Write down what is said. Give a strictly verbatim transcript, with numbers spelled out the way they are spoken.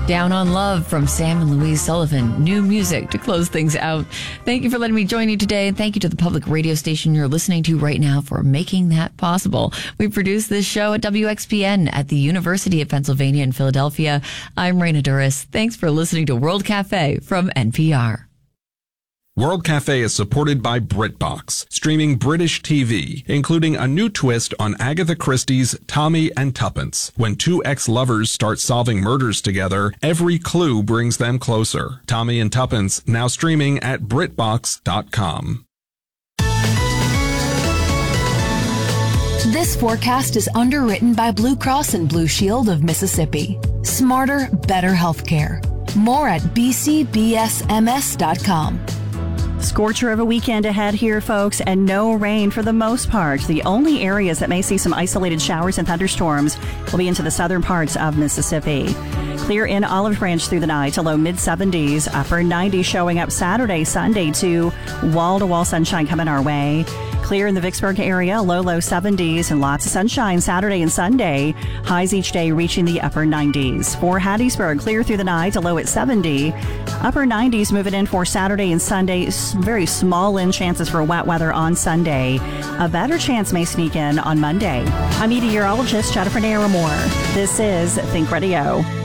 Down on Love from Sam and Louise Sullivan. New music to close things out. Thank you for letting me join you today. And thank you to the public radio station you're listening to right now for making that possible. We produce this show at W X P N at the University of Pennsylvania in Philadelphia. I'm Raina Duras. Thanks for listening to World Cafe from N P R. World Cafe is supported by BritBox, streaming British T V, including a new twist on Agatha Christie's Tommy and Tuppence. When two ex-lovers start solving murders together, every clue brings them closer. Tommy and Tuppence, now streaming at Brit Box dot com. This forecast is underwritten by Blue Cross and Blue Shield of Mississippi. Smarter, better healthcare. More at b c b s m s dot com. Scorcher of a weekend ahead here, folks, and no rain for the most part. The only areas that may see some isolated showers and thunderstorms will be into the southern parts of Mississippi. Clear in Olive Branch through the night to low mid seventies, upper nineties showing up Saturday, Sunday to wall-to-wall sunshine coming our way. Clear in the Vicksburg area, low, low seventies, and lots of sunshine Saturday and Sunday. Highs each day reaching the upper nineties. For Hattiesburg, clear through the night, a low at seventy. Upper nineties moving in for Saturday and Sunday. Very small in chances for wet weather on Sunday. A better chance may sneak in on Monday. I'm meteorologist Jennifer Naramore. This is Think Radio.